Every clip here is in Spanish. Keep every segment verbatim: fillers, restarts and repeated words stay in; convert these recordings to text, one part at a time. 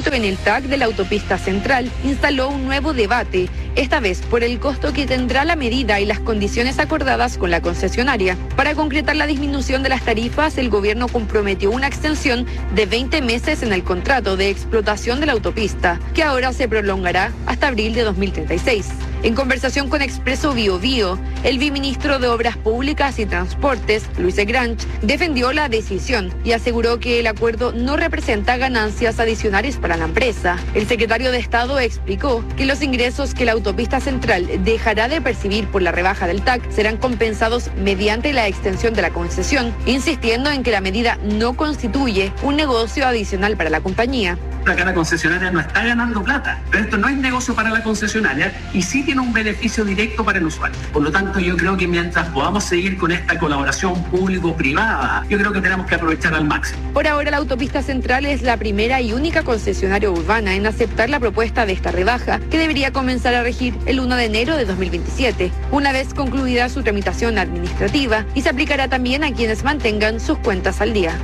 centro en el T A C de la autopista central instaló un nuevo debate, esta vez por el costo que tendrá la medida y las condiciones acordadas con la concesionaria. Para concretar la disminución de las tarifas, el gobierno comprometió una extensión de veinte meses en el contrato de explotación de la autopista, que ahora se prolongará hasta abril de dos mil treinta y seis. En conversación con Expreso Bio Bio, el viceministro de Obras Públicas y Transportes, Luis Egranch, defendió la decisión y aseguró que el acuerdo no representa ganancias adicionales para la empresa. El secretario de Estado explicó que los ingresos que la autopista central dejará de percibir por la rebaja del T A C serán compensados mediante la extensión de la concesión, insistiendo en que la medida no constituye un negocio adicional para la compañía. Acá la concesionaria no está ganando plata, pero esto no es negocio para la concesionaria y sí tiene un beneficio directo para el usuario. Por lo tanto, yo creo que mientras podamos seguir con esta colaboración público-privada, yo creo que tenemos que aprovechar al máximo. Por ahora, la autopista central es la primera y única concesionaria urbana en aceptar la propuesta de esta rebaja, que debería comenzar a regir el primero de enero de dos mil veintisiete, una vez concluida su tramitación administrativa, y se aplicará también a quienes mantengan sus cuentas al día.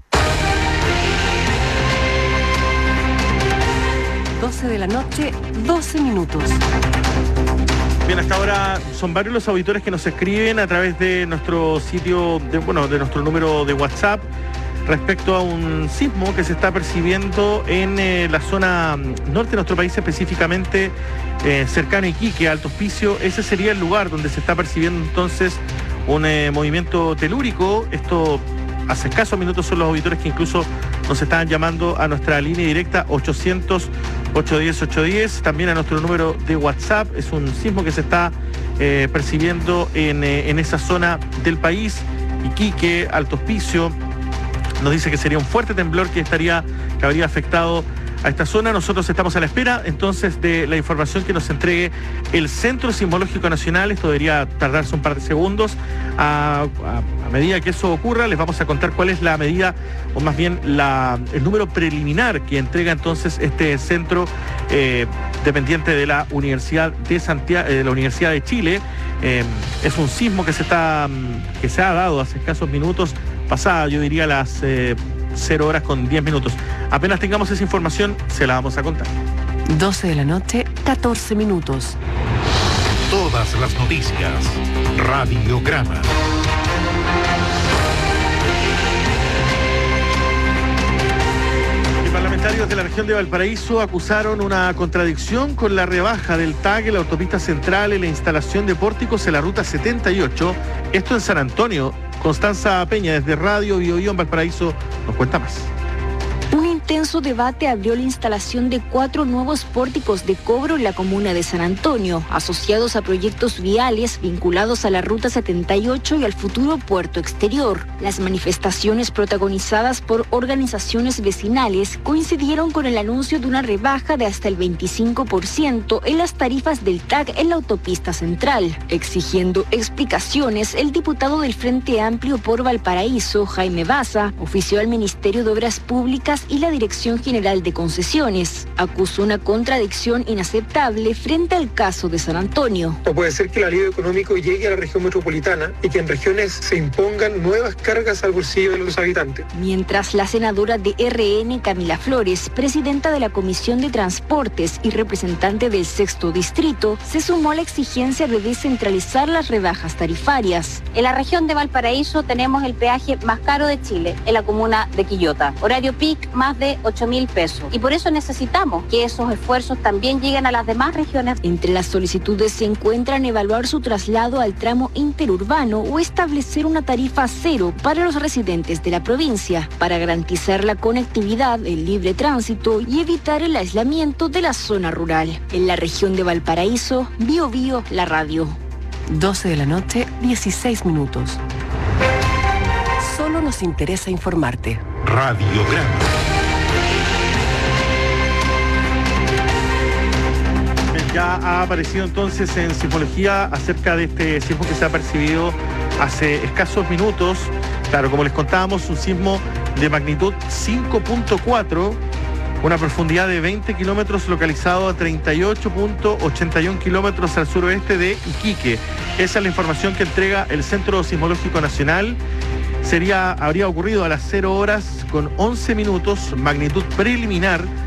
doce de la noche, doce minutos. Bien, hasta ahora son varios los auditores que nos escriben a través de nuestro sitio, de, bueno, de nuestro número de WhatsApp respecto a un sismo que se está percibiendo en eh, la zona norte de nuestro país, específicamente eh, cercano a Iquique, Alto Hospicio. Ese sería el lugar donde se está percibiendo entonces un eh, movimiento telúrico. Esto hace escasos minutos son los auditores que incluso nos estaban llamando a nuestra línea directa ochocientos, ochocientos diez, ochocientos diez, también a nuestro número de WhatsApp. Es un sismo que se está eh, percibiendo en, eh, en esa zona del país, Iquique, Alto Hospicio. Nos dice que sería un fuerte temblor que estaría, que habría afectado a esta zona. Nosotros estamos a la espera entonces de la información que nos entregue el Centro Sismológico Nacional. Esto debería tardarse un par de segundos. A, a, a medida que eso ocurra, les vamos a contar cuál es la medida, o más bien la, el número preliminar que entrega entonces este centro eh, dependiente de la Universidad de Santiago, de la Universidad de Chile. Eh, es un sismo que se está, que se ha dado hace escasos minutos, pasada, yo diría, las eh, cero horas con diez minutos. Apenas tengamos esa información, se la vamos a contar. doce de la noche, catorce minutos. Todas las noticias. Radiograma. Parlamentarios de la región de Valparaíso acusaron una contradicción con la rebaja del T A C en la autopista central y la instalación de pórticos en la ruta setenta y ocho. Esto en San Antonio. Constanza Peña, desde Radio Bio Bio en Valparaíso, nos cuenta más. Un intenso debate abrió la instalación de cuatro nuevos pórticos de cobro en la comuna de San Antonio, asociados a proyectos viales vinculados a la Ruta setenta y ocho y al futuro puerto exterior. Las manifestaciones protagonizadas por organizaciones vecinales coincidieron con el anuncio de una rebaja de hasta el veinticinco por ciento en las tarifas del T A C en la autopista central. Exigiendo explicaciones, el diputado del Frente Amplio por Valparaíso, Jaime Baza, ofició al Ministerio de Obras Públicas y la Dirección General de Concesiones. Acusó una contradicción inaceptable frente al caso de San Antonio. No puede ser que el alivio económico llegue a la región metropolitana y que en regiones se impongan nuevas cargas al bolsillo de los habitantes. Mientras la senadora de R N, Camila Flores, presidenta de la Comisión de Transportes y representante del Sexto Distrito, se sumó a la exigencia de descentralizar las rebajas tarifarias. En la región de Valparaíso tenemos el peaje más caro de Chile, en la comuna de Quillota. Horario pic, más de ocho mil pesos. Y por eso necesitamos que esos esfuerzos también lleguen a las demás regiones. Entre las solicitudes se encuentran evaluar su traslado al tramo interurbano o establecer una tarifa cero para los residentes de la provincia, para garantizar la conectividad, el libre tránsito y evitar el aislamiento de la zona rural. En la región de Valparaíso, Bio Bio, la radio. doce de la noche, dieciséis minutos. Solo nos interesa informarte. Radiograma. Ya ha aparecido entonces en Sismología acerca de este sismo que se ha percibido hace escasos minutos. Claro, como les contábamos, un sismo de magnitud cinco punto cuatro, una profundidad de veinte kilómetros, localizado a treinta y ocho punto ochenta y uno kilómetros al suroeste de Iquique. Esa es la información que entrega el Centro Sismológico Nacional. Sería, habría ocurrido a las cero horas con once minutos, magnitud preliminar